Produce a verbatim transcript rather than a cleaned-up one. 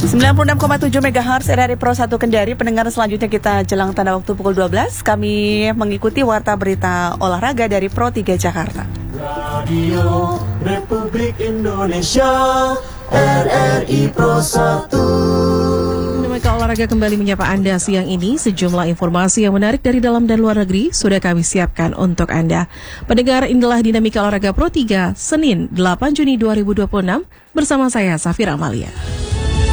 sembilan puluh enam koma tujuh megahertz R R I Pro satu Kendari. Pendengar, selanjutnya kita jelang tanda waktu pukul dua belas. Kami mengikuti warta berita olahraga dari Pro tiga Jakarta. Radio Republik Indonesia R R I Pro satu. Demikian olahraga kembali menyapa Anda siang ini. Sejumlah informasi yang menarik dari dalam dan luar negeri sudah kami siapkan untuk Anda. Pendengar, inilah dinamika olahraga Pro tiga Senin delapan Juni dua ribu dua puluh enam bersama saya Safira Amalia.